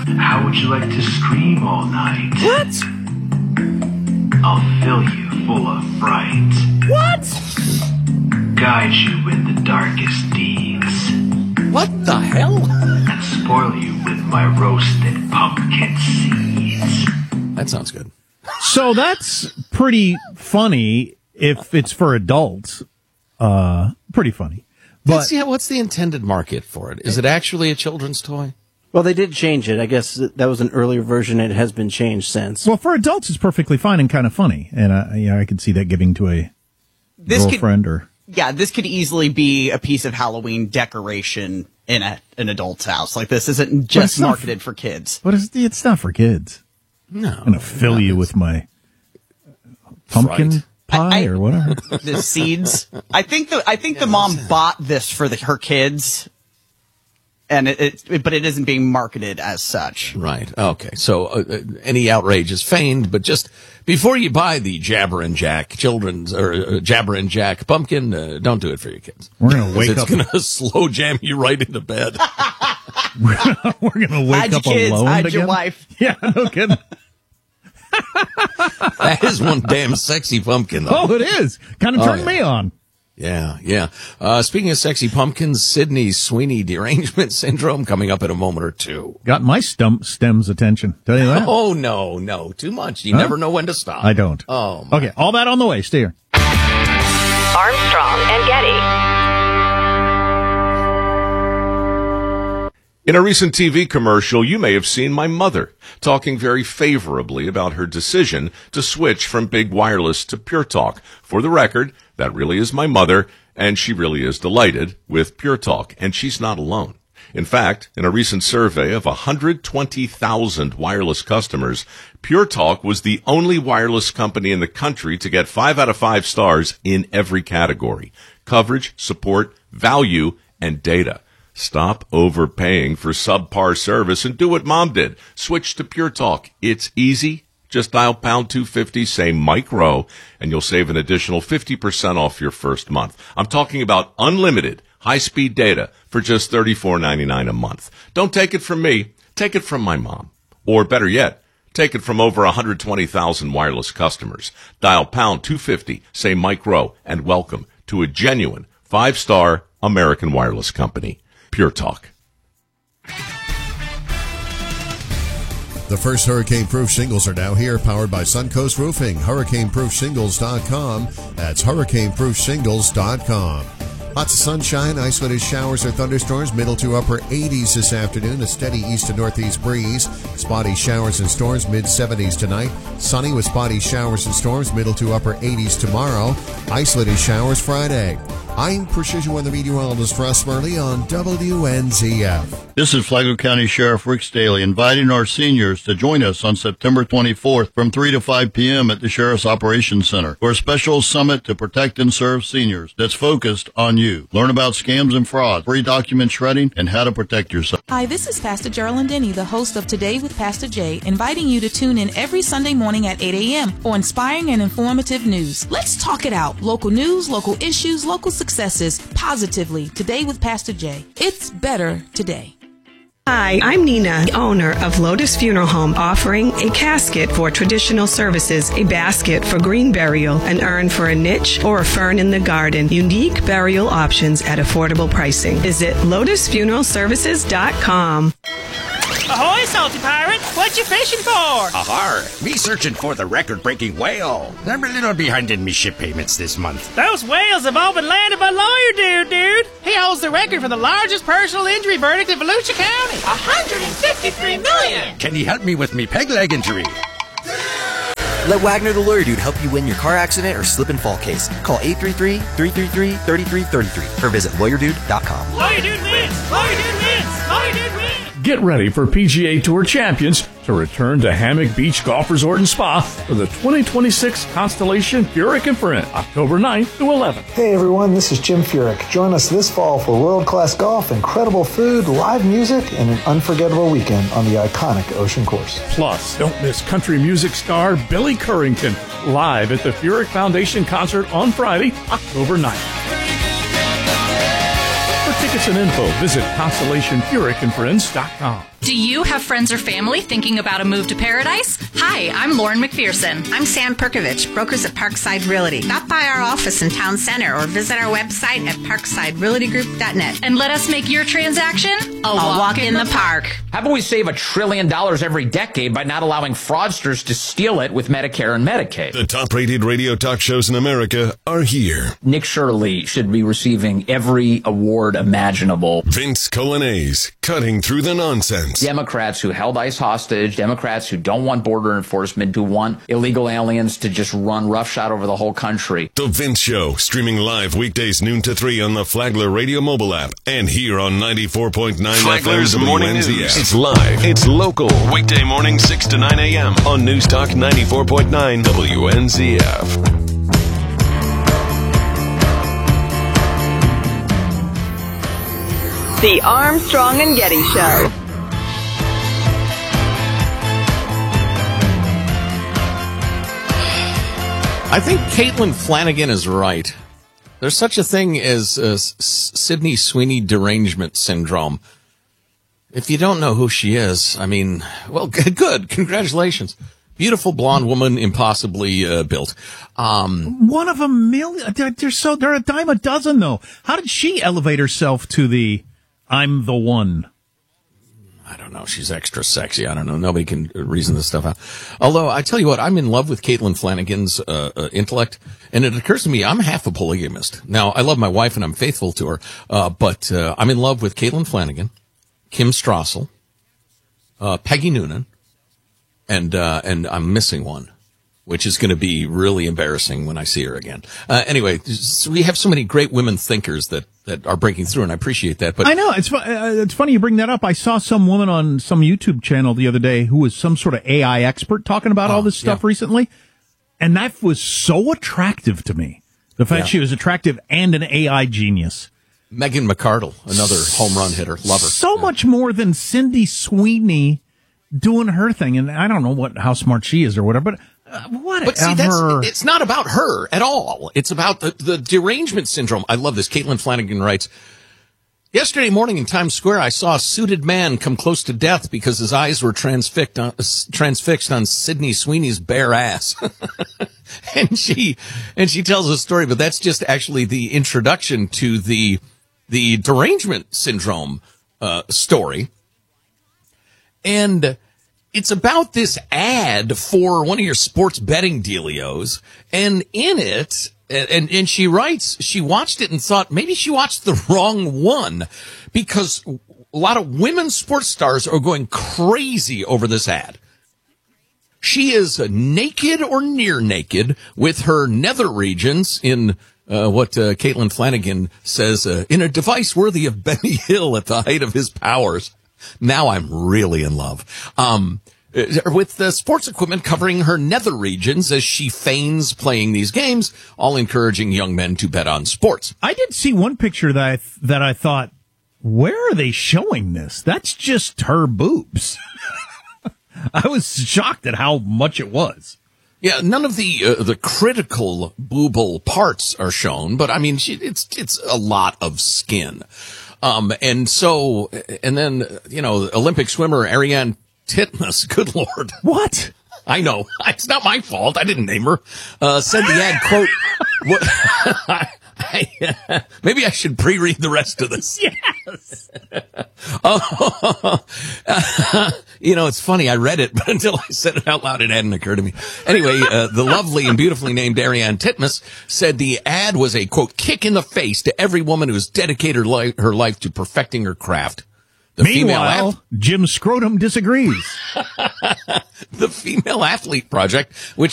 How would you like to scream all night? What? I'll fill you full of fright. What? Guide you with the darkest deeds. What the hell? And spoil you with my roasted pumpkin seeds. That sounds good. So that's pretty funny if it's for adults. Pretty funny. But What's the intended market for it? Is it actually a children's toy? Well, they did change it. I guess that was an earlier version. It has been changed since. well, for adults, it's perfectly fine and kind of funny. And I could see that giving to a girlfriend or... Yeah, this could easily be a piece of Halloween decoration in an adult's house. Like, this isn't just marketed for kids. But it's not for kids. No. I'm going to fill you with my pumpkin pie or whatever. The seeds. I think the mom bought this for her kids, and but it isn't being marketed as such. Right. Okay. So any outrage is feigned, but just before you buy the Jabber and Jack children's or Jabber and Jack pumpkin, don't do it for your kids. We're going to wake up. It's going to slow jam you right into bed. We're going to wake Hide up your kids, alone hide again. your wife. Yeah, no kidding. That is one damn sexy pumpkin, though. Oh, it is. Kind of turned me on. Yeah. Speaking of sexy pumpkins, Sydney Sweeney derangement syndrome coming up in a moment or two. Got my stem's attention. Tell you that. Oh, no. Too much. You never know when to stop. I don't. Oh, my. Okay, all that on the way. Stay here. Armstrong and Getty. In a recent TV commercial, you may have seen my mother talking very favorably about her decision to switch from Big Wireless to Pure Talk. For the record, that really is my mother, and she really is delighted with Pure Talk, and she's not alone. In fact, in a recent survey of 120,000 wireless customers, Pure Talk was the only wireless company in the country to get 5 out of 5 stars in every category: coverage, support, value, and data. Stop overpaying for subpar service and do what Mom did. Switch to Pure Talk. It's easy. Just dial pound 250, say Mike Rowe, and you'll save an additional 50% off your first month. I'm talking about unlimited high-speed data for just $34.99 a month. Don't take it from me. Take it from my mom. Or better yet, take it from over 120,000 wireless customers. Dial pound 250, say Mike Rowe, and welcome to a genuine 5-star American wireless company. Pure Talk. The first hurricane-proof shingles are now here, powered by Suncoast Roofing. HurricaneProofShingles.com. That's HurricaneProofShingles.com. Lots of sunshine, isolated showers or thunderstorms, middle to upper 80s this afternoon. A steady east to northeast breeze. Spotty showers and storms, mid-70s tonight. Sunny with spotty showers and storms, middle to upper 80s tomorrow. Isolated showers Friday. I'm Precision Weather Meteorologist Russ Murley on WNZF. This is Flagler County Sheriff Rick Staley inviting our seniors to join us on September 24th from 3 to 5 p.m. at the Sheriff's Operations Center for a special summit to protect and serve seniors that's focused on you. Learn about scams and fraud, free document shredding, and how to protect yourself. Hi, this is Pastor Geraldine Denny, the host of Today with Pastor Jay, inviting you to tune in every Sunday morning at 8 a.m. for inspiring and informative news. Let's talk it out. Local news, local issues, local successes, positively. Today with Pastor Jay. It's better today. Hi, I'm Nina, owner of Lotus Funeral Home, offering a casket for traditional services, a basket for green burial, an urn for a niche, or a fern in the garden. Unique burial options at affordable pricing. Visit LotusFuneralServices.com. Ahoy, Salty Pirate! What you fishing for? Ahar! Me searching for the record-breaking whale. I'm a little behind in me ship payments this month. Those whales have all been landed by lawyer dude. He holds the record for the largest personal injury verdict in Volusia County. $153 million! Can you help me with me peg leg injury? Let Wagner the Lawyer Dude help you win your car accident or slip and fall case. Call 833-333-3333 or visit lawyerdude.com. Lawyer Dude wins! Lawyer Dude wins! Lawyer Dude wins! Get ready for PGA Tour champions to return to Hammock Beach Golf Resort and Spa for the 2026 Constellation Furyk and Friend, October 9th to 11th. Hey everyone, this is Jim Furyk. Join us this fall for world-class golf, incredible food, live music, and an unforgettable weekend on the iconic Ocean Course. Plus, don't miss country music star Billy Currington live at the Furyk Foundation concert on Friday, October 9th. For tickets and info, visit ConstellationFurykandFriends.com. Do you have friends or family thinking about a move to paradise? Hi, I'm Lauren McPherson. I'm Sam Perkovich, brokers at Parkside Realty. Stop by our office in Town Center or visit our website at parksiderealtygroup.net. And let us make your transaction a walk in the park. How about we save $1 trillion every decade by not allowing fraudsters to steal it with Medicare and Medicaid? The top-rated radio talk shows in America are here. Nick Shirley should be receiving every award imaginable. Vince Colanese, cutting through the nonsense. Democrats who held ICE hostage, Democrats who don't want border enforcement, who want illegal aliens to just run roughshod over the whole country. The Vince Show, streaming live weekdays noon to 3 on the Flagler Radio mobile app and here on 94.9 Flagler's FM Morning WNZF. News. It's live, it's local. Weekday morning 6 to 9 a.m. on News Talk 94.9 WNZF. The Armstrong and Getty Show. I think Caitlin Flanagan is right. There's such a thing as Sydney Sweeney derangement syndrome. If you don't know who she is, I mean, well, good. Congratulations. Beautiful blonde woman, impossibly built. One of a million. They're a dime a dozen, though. How did she elevate herself to the I'm the one? I don't know. She's extra sexy. I don't know. Nobody can reason this stuff out. Although, I tell you what, I'm in love with Caitlin Flanagan's intellect. And it occurs to me, I'm half a polygamist. Now, I love my wife and I'm faithful to her. But I'm in love with Caitlin Flanagan, Kim Strassel, Peggy Noonan, and I'm missing one, which is going to be really embarrassing when I see her again. Anyway, we have so many great women thinkers that are breaking through, and I appreciate that. But I know it's funny you bring that up. I saw some woman on some YouTube channel the other day who was some sort of AI expert talking about all this stuff recently, and that was so attractive to me. The fact she was attractive and an AI genius. Megan McArdle, another home run hitter, love her. So much more than Cindy Sweeney doing her thing, and I don't know how smart she is or whatever, but whatever. But see, it's not about her at all. It's about the derangement syndrome. I love this. Caitlin Flanagan writes, yesterday morning in Times Square, I saw a suited man come close to death because his eyes were transfixed on Sydney Sweeney's bare ass. and she tells a story, but that's just actually the introduction to the derangement syndrome story. And it's about this ad for one of your sports betting dealios. And in it, and she writes, she watched it and thought maybe she watched the wrong one because a lot of women sports stars are going crazy over this ad. She is naked or near naked with her nether regions in what Caitlin Flanagan says, in a device worthy of Benny Hill at the height of his powers. Now I'm really in love. With the sports equipment covering her nether regions as she feigns playing these games, all encouraging young men to bet on sports. I did see one picture that I thought, where are they showing this? That's just her boobs. I was shocked at how much it was. Yeah, none of the critical boobal parts are shown, but I mean, it's a lot of skin. And then, Olympic swimmer Ariane Titmus, good Lord. What? I know. It's not my fault. I didn't name her. Said the ad, quote, maybe I should pre-read the rest of this. Yes. It's funny. I read it, but until I said it out loud, it hadn't occurred to me. Anyway, the lovely and beautifully named Ariane Titmus said the ad was a, quote, kick in the face to every woman who has dedicated her life to perfecting her craft. Meanwhile, Jim Scrotum disagrees. The Female Athlete Project, which